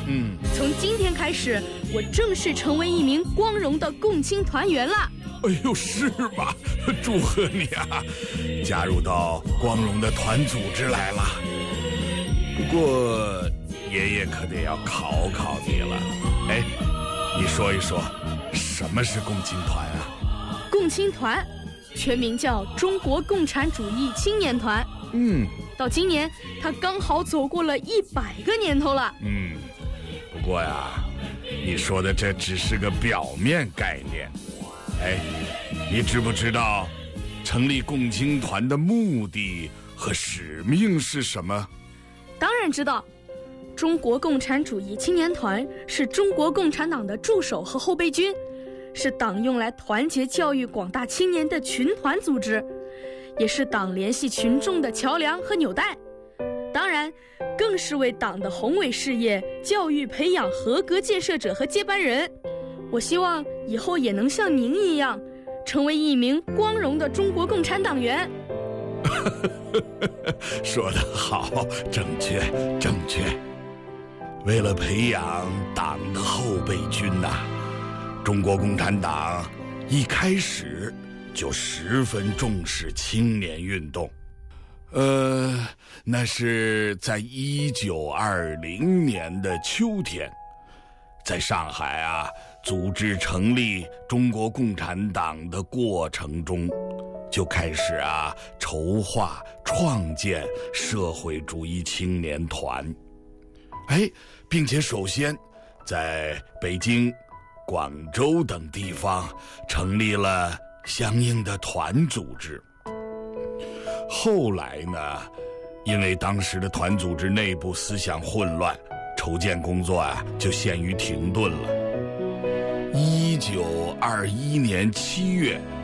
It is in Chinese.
从今天开始，我正式成为一名光荣的共青团员了。 哎呦，是吗？祝贺你啊，加入到光荣的团组织来了。不过爷爷可得要考考你了。哎，你说一说，什么是共青团啊？ 共青团全名叫中国共产主义青年团。到今年它刚好走过了100个年头了。 不过呀，你说的这只是个表面概念。哎，你知不知道成立共青团的目的和使命是什么？ 当然知道，中国共产主义青年团是中国共产党的助手和后备军，是党用来团结教育广大青年的群团组织，也是党联系群众的桥梁和纽带。当然，更是为党的宏伟事业教育培养合格建设者和接班人。我希望以后也能像您一样，成为一名光荣的中国共产党员。 说得好，正确。为了培养党的后备军中国共产党一开始就十分重视青年运动。那是在1920年的秋天，在上海组织成立中国共产党的过程中，就开始筹划创建社会主义青年团。并且首先在北京、广州等地方成立了相应的团组织。后来呢，因为当时的团组织内部思想混乱，筹建工作就陷于停顿了。1921年7月，